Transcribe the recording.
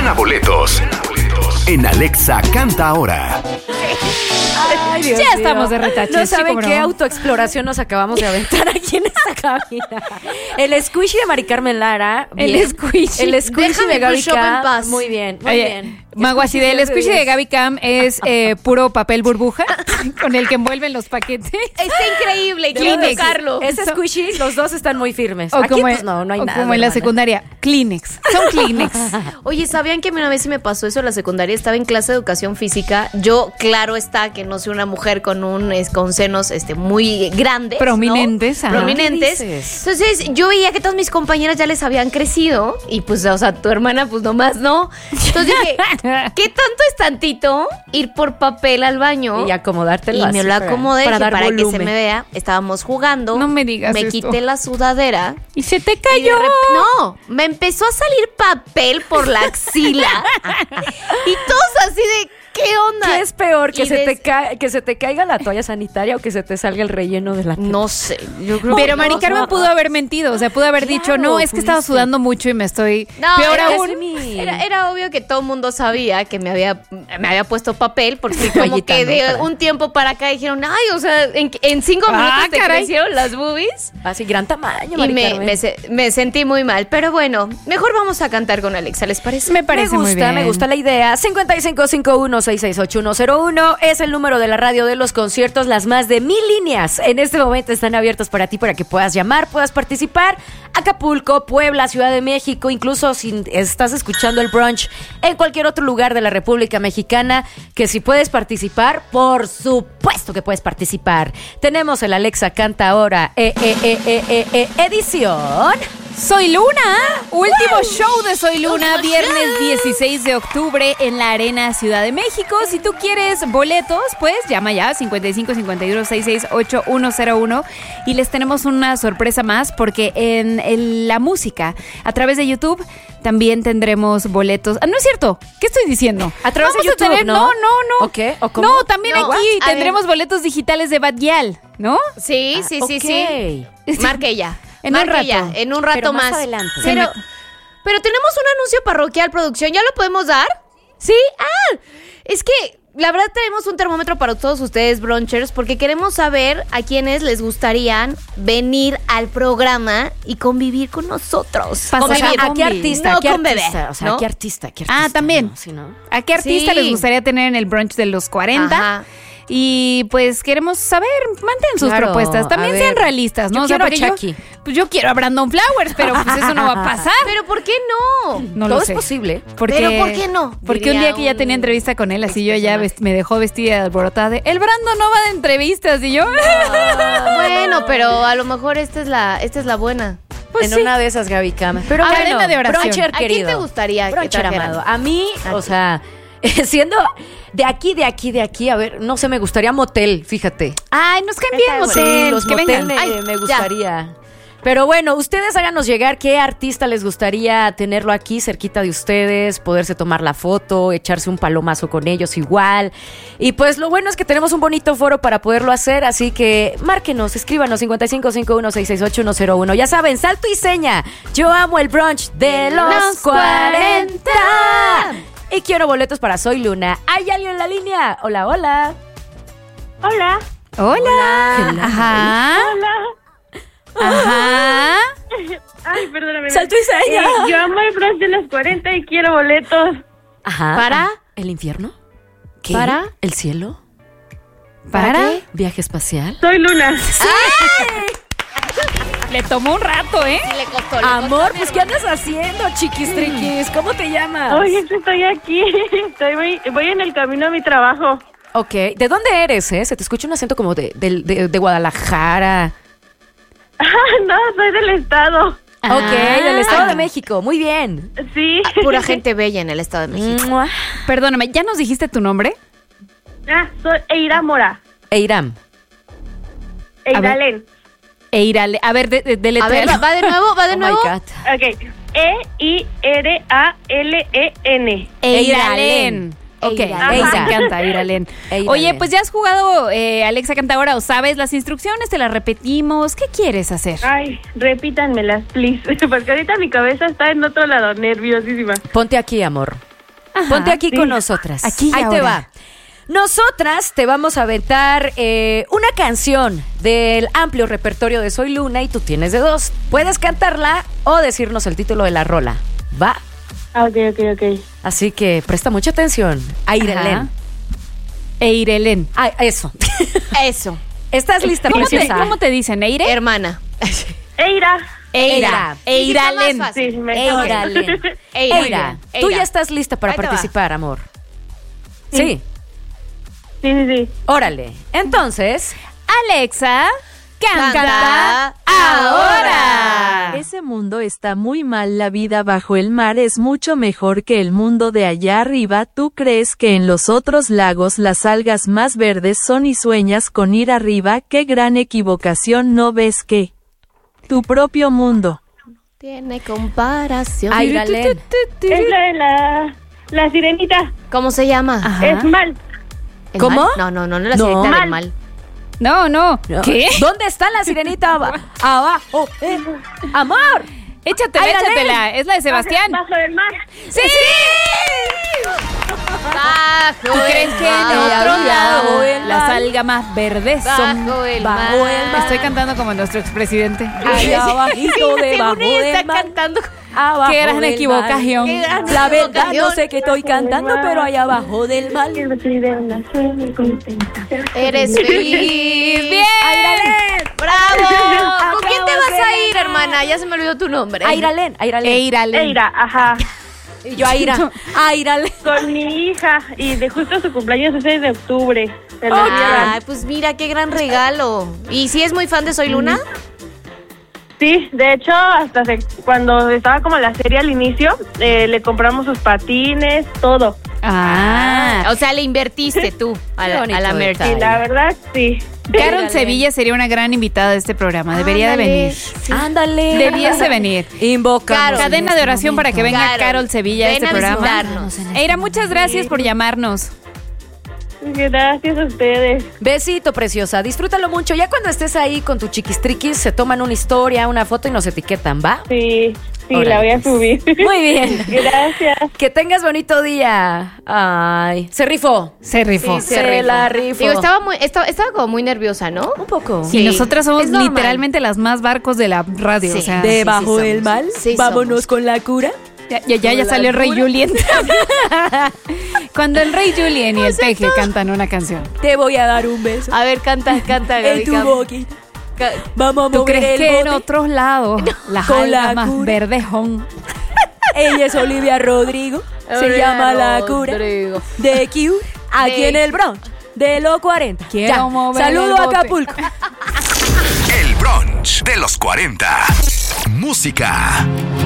Gana boletos en Alexa Canta Ahora. Ay, Dios Ya mío. estamos de retache. No saben sí, qué no. autoexploración nos acabamos de aventar aquí en esta cabina. El squishy de Mari Carmen Lara. El bien. squishy. El squishy Déjame de Gaby tu shop en Cam. paz. Muy bien, muy Oye, bien. Mago, así del squishy de Gaby Cam es puro papel burbuja con el que envuelven los paquetes. Está increíble, Debo quiero decir, tocarlo. Ese squishy, los dos están muy firmes. O Aquí como, pues no hay o nada. como en la hermana. secundaria, Kleenex. Son Kleenex. Oye, ¿sabían que a mí una vez sí me pasó eso en la secundaria? Estaba en clase de educación física. Yo, claro está que no soy una mujer con con senos muy grandes, ¿no? Prominentes, ajá. Prominentes. ¿Qué dices? Entonces, yo veía que todas mis compañeras ya les habían crecido y pues, o sea, tu hermana pues nomás no. Entonces dije, ¿qué tanto es tantito ir por papel al baño? Y acomodártelo Y así me lo acomodé para dije, dar para que se volumen. me vea. Estábamos jugando. No me digas Me esto. quité la sudadera. Y se te Y de cayó. no, me empezó a salir papel por la axila. Y todos así de, ¿qué onda? ¿Qué es peor? ¿Que Y que se te caiga la toalla sanitaria o que se te salga el relleno de la No sé, yo creo Pero que Mari Carmen pudo haber mentido, o sea, pudo haber dicho, no, es que estaba pudiste. sudando mucho y me estoy... No, Peor era aún. Era obvio que todo el mundo sabía que me había puesto papel, porque como Toallita, que ¿no? de Para- un tiempo para acá dijeron, ay, o sea, en 5 minutos te caray. crecieron las boobies. Así, gran tamaño, Y Mari me, Carmen. me sentí muy mal. Pero bueno, mejor vamos a cantar con Alexa, ¿les parece? Me parece muy bien. Me gusta la idea. 5551668101 es el número de la radio de los conciertos. Las más de 1000 líneas en este momento están abiertas para ti, para que puedas llamar, puedas participar. Acapulco, Puebla, Ciudad de México, incluso si estás escuchando el brunch en cualquier otro lugar de la República Mexicana, que si puedes participar, por supuesto que puedes participar. Tenemos el Alexa Canta Ahora edición. Soy Luna, último show de Soy Luna, viernes 16 de octubre en la Arena Ciudad de México. Si tú quieres boletos, pues llama ya 5551668101 y les tenemos una sorpresa más porque en la música, a través de YouTube, también tendremos boletos. Ah, no es cierto, ¿qué estoy diciendo? A través de YouTube, ¿no? No. ¿O qué? ¿O cómo? No, también No, aquí a tendremos boletos digitales de Bad Gyal, ¿no? Sí. Ok. Marque ya. En un Marque rato. ya, en un rato Pero más más. adelante. Pero tenemos un anuncio parroquial, producción. ¿Ya lo podemos dar? ¿Sí? Ah, es que la verdad tenemos un termómetro para todos ustedes, brunchers, porque queremos saber a quienes les gustaría venir al programa y convivir con nosotros. Pasar O sea, la ¿a combi. qué artista? No ¿A qué con bebé, artista? O sea, ¿no? ¿a qué artista? ¿Qué Ah, artista? también. ¿No? ¿Sí, no? ¿A qué artista Sí. les gustaría tener en el brunch de los 40? Ajá. Y pues queremos saber, manden sus Claro, propuestas. También a sean ver, realistas, ¿no? yo quiero a porque Chucky. yo quiero a Brandon Flowers, pero pues eso no va a pasar. Pero ¿por qué no? No Todo lo es sé. posible. Porque, Pero ¿por qué no? Porque un Diría día que ya tenía un entrevista con él, así yo ya expersonal. me dejó vestida alborotada de, el Brandon no va de entrevistas, y yo... Bueno, pero a lo mejor esta es la buena. Pues en sí. una de esas, Gaby Cam. Pero A bueno, cadena de oración. bruncher ¿A quién querido. te gustaría que Bruncher trajeran? amado. A mí, A o ti. sea, siendo de aquí, a ver, no sé, me gustaría motel, fíjate. Ay, nos caen bien, Está motel. Sí, los que motel vengan. me, Ay, me ya. gustaría. Pero bueno, ustedes háganos llegar qué artista les gustaría tenerlo aquí cerquita de ustedes, poderse tomar la foto, echarse un palomazo con ellos igual. Y pues lo bueno es que tenemos un bonito foro para poderlo hacer, así que márquenos, escríbanos 5551668101. Ya saben, salto y seña. Yo amo el brunch de los 40. Y quiero boletos para Soy Luna. ¿Hay alguien en la línea? Hola, hola. Hola. Hola. Ajá. Hola. Ajá. Ay, perdóname. Salto y seña. Yo amo el brunch de los 40 y quiero boletos. Ajá. ¿Para? ¿El infierno? ¿Qué? ¿Para? ¿El cielo? ¿Para? qué? ¿Viaje espacial? Soy Luna. Le tomó un rato, ¿eh? Sí, le costó, Amor, pues ¿qué andas haciendo, chiquis triquis? ¿Cómo te llamas? Oye, estoy aquí. Voy en el camino a mi trabajo. Ok, ¿de dónde eres, Se te escucha un acento como de Guadalajara. No, soy del estado. Ok, del Estado de Ah. México, muy bien. Sí. Pura gente bella en el Estado de México. Mua. Perdóname, ¿ya nos dijiste tu nombre? Soy Eira Mora. Eiram. Eiralen. Eirale. A ver, A ver, deletréalo. va de nuevo, va de Oh my nuevo. God. Ok. Eiralen. Eiralen. Ok, Eiralen. me encanta, Eiralen. Eiralen. Oye, pues ya has jugado Alexa Canta Ahora o sabes las instrucciones, te las repetimos. ¿Qué quieres hacer? Ay, repítanmelas, please. Porque ahorita mi cabeza está en otro lado, nerviosísima. Ponte aquí, amor. Ajá. Ponte aquí con nosotras. Aquí y Ahí te ahora. va. Nosotras te vamos a aventar una canción del amplio repertorio de Soy Luna y tú tienes de dos. Puedes cantarla o decirnos el título de la rola. ¿Va? Ok. Así que presta mucha atención. Airelén. Eirelén. Ah, eso. Eso. ¿Estás lista, preciosa? ¿Cómo te dicen? ¿Eire? Hermana. Eira. Eira. Eiralén. Sí, está más fácil. Sí, me Eiralén. Eira. Eira. Tú ya estás lista para Ahí te va. participar, amor. Sí. Sí. Órale. Entonces, Alexa, canta Canta ahora. Ese mundo está muy mal, la vida bajo el mar es mucho mejor que el mundo de allá arriba. ¿Tú crees que en los otros lagos las algas más verdes son y sueñas con ir arriba? ¡Qué gran equivocación! ¿No ves que tu propio mundo Tiene comparación. Airalén. Es la de la sirenita. ¿Cómo se llama? Ajá. Es mal. ¿El ¿Cómo? mal? No, la No. sirenita del Mal. mal. No. ¿Qué? ¿Dónde está la sirenita? Abajo. Amor. Échatela, Airalén. échatela. Es la de Sebastián. Bajo el mar. Sí. Bajo ¿Tú crees que en otro lado las algas más verdes son Bajo el bajo mar. el mar. Estoy cantando como nuestro expresidente. Allá abajito, debajo Según ella del está mar. cantando. Abajo Qué gran del equivocación. Qué gran mar. La verdad equivocación. no sé qué estoy cantando, pero allá abajo del mar. Eres feliz. Bien. Airalén. ¡Bravo! ¿Con quién te Acabas vas de a ir, ganar. hermana? Ya se me olvidó tu nombre. Airalén. Eiralén. Eira, ajá. Y yo Aira. Airalén. Con mi hija. Y de justo su cumpleaños es 6 de octubre. Se lo voy a dar. Ay, pues mira, qué gran regalo. ¿Y si es muy fan de Soy Luna? Sí, de hecho, cuando estaba como la serie al inicio, le compramos sus patines, todo. Ah. O sea, le invertiste tú a Qué la, bonito a la Merti. detalle. Y la verdad, sí. Carol Airalén. Sevilla sería una gran invitada de este programa. Debería de Ándale. venir. Sí. Ándale. Debiese venir. Invocamos. Carol. Cadena de oración para que venga Carol, Carol Sevilla a ven este a programa. visitarnos. Eira, muchas gracias por llamarnos. Gracias a ustedes. Besito, preciosa. Disfrútalo mucho. Ya cuando estés ahí con tu chiquistriquis, se toman una historia, una foto y nos etiquetan, ¿va? Sí, Órale, la voy a pues. subir. Muy bien. Gracias. Que tengas bonito día. Ay, se rifó. Se rifó. Sí, Se la rifó. Digo, estaba como muy nerviosa, ¿no? Un poco. Y Sí. nosotras somos Es normal. literalmente las más barcos de la radio. Sí. O sea, Debajo sí del somos. mal. Sí Vámonos somos. con la cura. ya salió el Rey Julien. Cuando el Rey Julien y el Peje cantan una canción. Te voy a dar un beso. A ver, canta, Gaby. En tu boquita. Vamos a ¿Tú mover crees el que en bote. otros lados las Con la algas más cura. verdes son? Ella es Olivia Rodrigo. Se llama La Cura. Rodrigo. De Q. Aquí De- en el brunch. De los 40. Quiero Ya. mover Saludo el a bote. Acapulco. El brunch de los 40. Música.